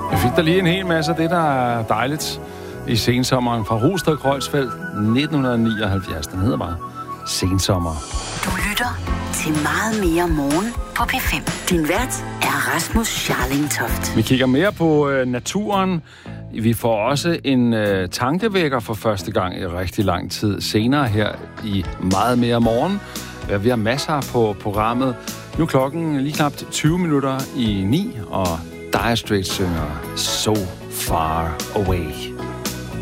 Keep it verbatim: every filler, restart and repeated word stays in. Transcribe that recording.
Jeg fik der lige en hel masse af det, der er dejligt i sensommeren fra Rosted Kreuzfeldt nitten nioghalvfjerds. Den hedder bare Sensommer. Du lytter til Meget mere morgen på P fem. Din vært er Rasmus Scharling-Toft. Vi kigger mere på øh, naturen. Vi får også en øh, tankevækker for første gang i rigtig lang tid senere her i Meget mere morgen. Vi har masser på programmet. Nu er klokken lige knap tyve minutter i ni, og Dire Straits synger So Far Away.